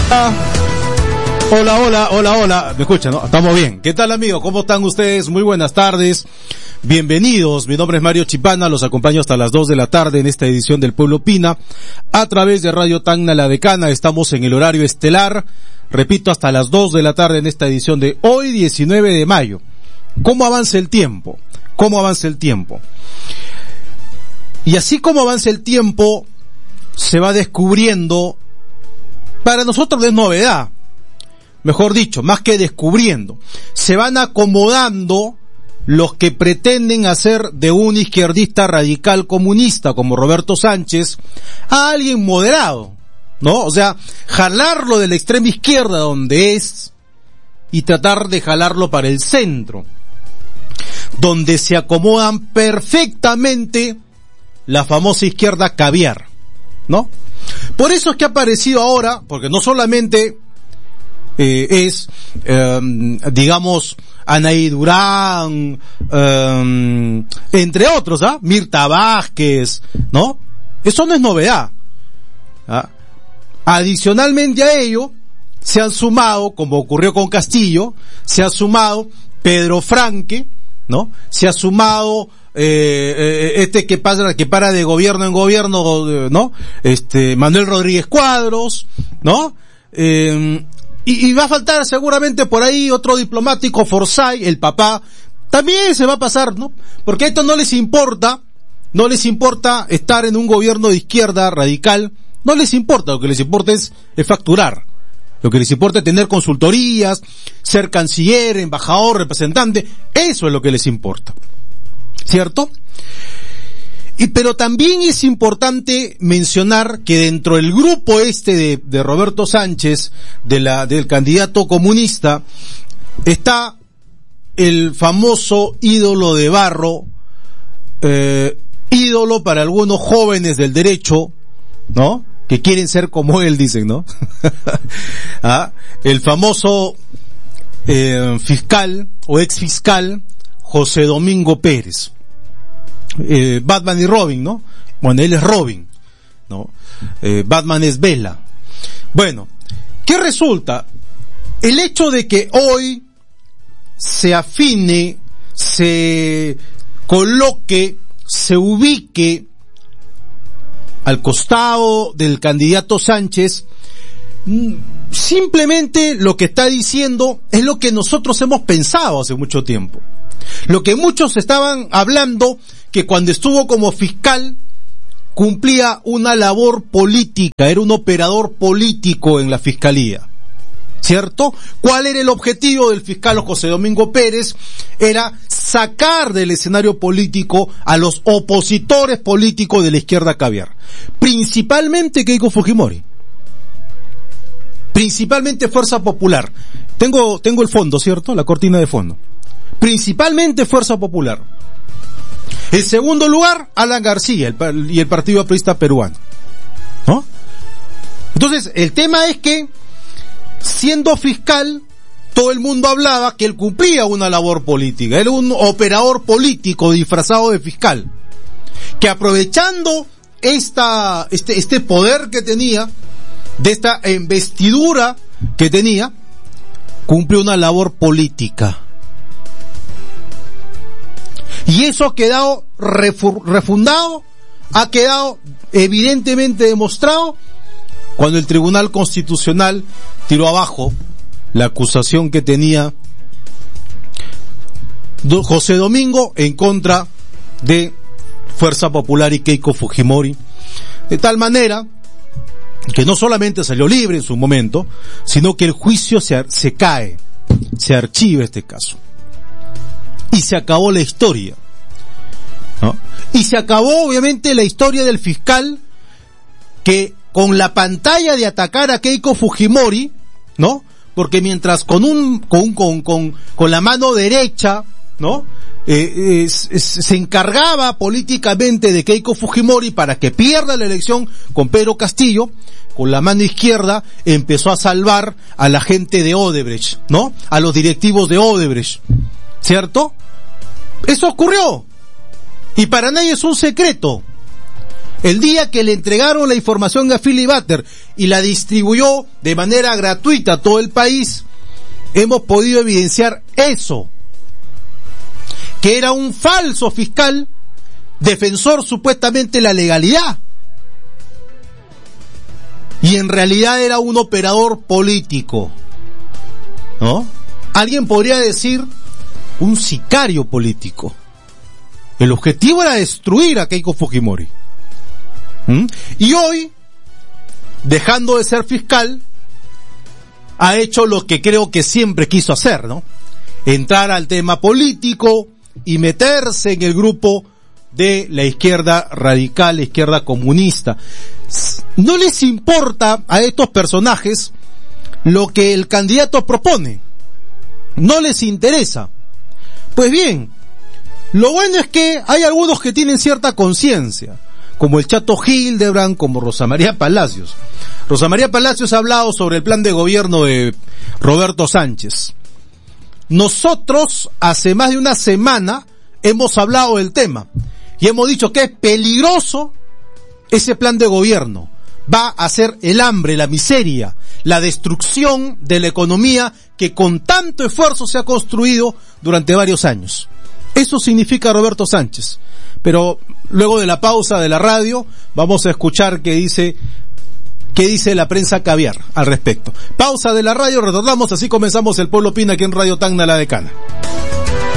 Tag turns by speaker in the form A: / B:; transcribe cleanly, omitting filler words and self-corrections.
A: Hola, me escuchan, ¿no? Estamos bien. ¿Qué tal, amigos? ¿Cómo están ustedes? Muy buenas tardes. Bienvenidos. Mi nombre es Mario Chipana, los acompaño hasta las 2 de la tarde en esta edición del Pueblo Opina. A través de Radio Tacna La Decana, estamos en el horario estelar. Repito, hasta las 2 de la tarde en esta edición de hoy, 19 de mayo. ¿Cómo avanza el tiempo? Y así como avanza el tiempo, se va descubriendo, para nosotros no es novedad, mejor dicho, más que descubriendo, se van acomodando los que pretenden hacer de un izquierdista radical comunista como Roberto Sánchez a alguien moderado, ¿no? O sea, jalarlo de la extrema izquierda donde es y tratar de jalarlo para el centro, donde se acomodan perfectamente la famosa izquierda caviar, ¿no? Por eso es que ha aparecido ahora, porque no solamente digamos, Anaí Durán, entre otros, Mirta Vázquez, ¿no? Eso no es novedad. Adicionalmente a ello, se han sumado, como ocurrió con Castillo, se ha sumado Pedro Franque, ¿no? Se ha sumado que para de gobierno en gobierno, ¿no? Manuel Rodríguez Cuadros, ¿no? Y va a faltar seguramente por ahí otro diplomático, Forsyth, el papá, también se va a pasar, ¿no? Porque a esto no les importa estar en un gobierno de izquierda radical, no les importa, lo que les importa es facturar. Lo que les importa es tener consultorías, ser canciller, embajador, representante, eso es lo que les importa. ¿Cierto? Pero también es importante mencionar que dentro del grupo de Roberto Sánchez, del candidato comunista, está el famoso ídolo de barro, ídolo para algunos jóvenes del derecho, ¿no? Que quieren ser como él, dicen, ¿no? El famoso fiscal o ex fiscal José Domingo Pérez. Batman y Robin, ¿no? Bueno, él es Robin, ¿no? Batman es Vela. Bueno, ¿qué resulta? El hecho de que hoy se afine, se coloque, se ubique al costado del candidato Sánchez, simplemente lo que está diciendo es lo que nosotros hemos pensado hace mucho tiempo. Lo que muchos estaban hablando, que cuando estuvo como fiscal cumplía una labor política, era un operador político en la fiscalía, ¿cierto? ¿Cuál era el objetivo del fiscal José Domingo Pérez? Era sacar del escenario político a los opositores políticos de la izquierda caviar, principalmente Keiko Fujimori, principalmente Fuerza Popular. Tengo el fondo, ¿cierto? La cortina de fondo. Principalmente Fuerza Popular. En segundo lugar, Alan García y el Partido Aprista Peruano, ¿no? Entonces, el tema es que, siendo fiscal, todo el mundo hablaba que él cumplía una labor política, era un operador político disfrazado de fiscal, que aprovechando este poder que tenía, de esta investidura que tenía, cumple una labor política. Y eso ha quedado refundado, ha quedado evidentemente demostrado cuando el Tribunal Constitucional tiró abajo la acusación que tenía José Domingo en contra de Fuerza Popular y Keiko Fujimori, de tal manera que no solamente salió libre en su momento, sino que el juicio se cae, se archiva este caso. Y se acabó la historia, ¿no? Y se acabó obviamente la historia del fiscal que con la pantalla de atacar a Keiko Fujimori, ¿no? Porque mientras con la mano derecha, ¿no? Se encargaba políticamente de Keiko Fujimori para que pierda la elección con Pedro Castillo, con la mano izquierda empezó a salvar a la gente de Odebrecht, ¿no? A los directivos de Odebrecht, ¿cierto? Eso ocurrió. Y para nadie es un secreto. El día que le entregaron la información a Philip Butler y la distribuyó de manera gratuita a todo el país, hemos podido evidenciar eso, que era un falso fiscal, defensor supuestamente de la legalidad, y en realidad era un operador político, ¿no? Alguien podría decir un sicario político. El objetivo era destruir a Keiko Fujimori. Y hoy, dejando de ser fiscal, ha hecho lo que creo que siempre quiso hacer, ¿no? Entrar al tema político y meterse en el grupo de la izquierda radical, la izquierda comunista. No les importa a estos personajes lo que el candidato propone. No les interesa. Pues bien, lo bueno es que hay algunos que tienen cierta conciencia, como el Chato Hildebrand, como Rosa María Palacios. Rosa María Palacios ha hablado sobre el plan de gobierno de Roberto Sánchez. Nosotros, hace más de una semana, hemos hablado del tema y hemos dicho que es peligroso ese plan de gobierno. Va a hacer el hambre, la miseria, la destrucción de la economía que con tanto esfuerzo se ha construido durante varios años. Eso significa Roberto Sánchez. Pero luego de la pausa de la radio vamos a escuchar qué dice la prensa caviar al respecto. Pausa de la radio, retornamos, así comenzamos El Pueblo Opina aquí en Radio Tacna La Decana.